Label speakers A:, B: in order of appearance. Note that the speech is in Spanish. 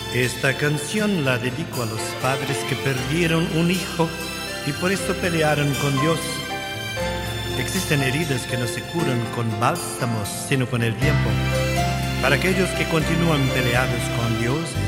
A: Esta canción la dedico a los padres que perdieron un hijo y por esto pelearon con Dios. Existen heridas que no se curan con bálsamos, sino con el tiempo. Para aquellos que continúan peleados con Dios,